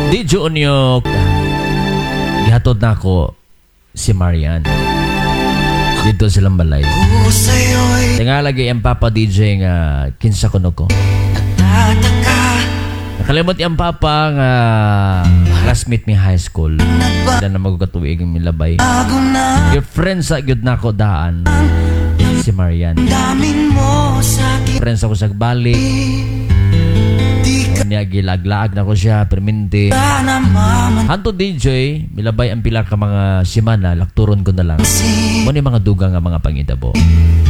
Di Junior gihatod na ako si Marian dito silang balay. Tinga lagi ang Papa DJ nga kinsa kuno ko. Nakalimot yung Papa nga classmate mi high school. Diyan na magkatuig ang milabay. Your friends sa gyud nako daan si Marian. Friends ako sa balik. Niya gilaglaag na ko siya perminti. Hanto DJ milabay ang pila ka mga simana lakturon ko na lang. Mo ni mga dugang nga mga pangitabo.